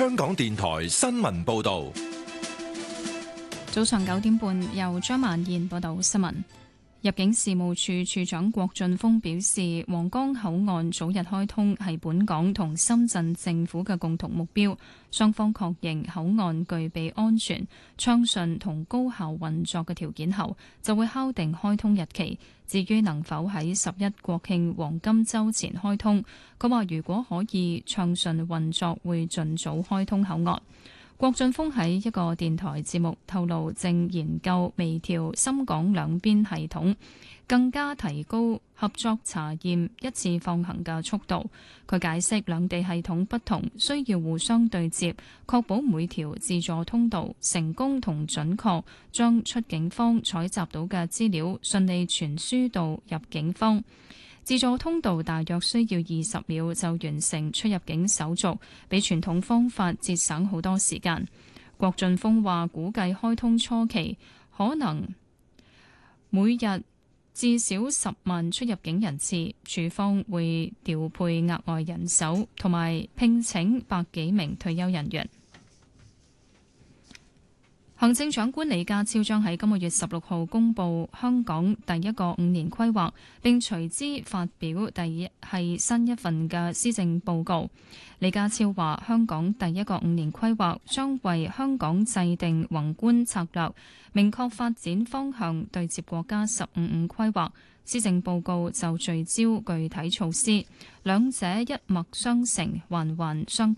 香港電台新聞報道。 早上9點半，由張曼燕報道新聞。入境事務處處長郭俊峰表示，皇崗口岸早日開通係本港同深圳政府嘅共同目標，雙方確認口岸具備安全、暢順同高效運作嘅條件後，就會敲定開通日期。至於能否喺11國慶黃金週前開通，佢話如果可以暢順運作，會盡早開通口岸。郭俊峰喺一個電台節目透露，正研究微調深港兩邊系統，更加提高合作查驗一次放行嘅速度。佢解釋兩地系統不同，需要互相對接，確保每條自助通道成功同準確將出境方採集到嘅資料順利傳輸到入境方。自助通道大約需要20秒就完成出入境手續，比傳統方法節省好多時間。郭俊峰話，估計開通初期可能每日至少10萬出入境人次，處方會調配額外人手，同埋聘請100幾名退休人員。行政長官李家超將喺今個月16號公布香港第一個5年規劃，並隨之發表新一份嘅施政報告。李家超話，香港第一個5年規劃將為香港制定宏觀策略，明確發展方向，對接國家15規劃。施政報告就聚焦具體措施，兩者一脈相承，環環相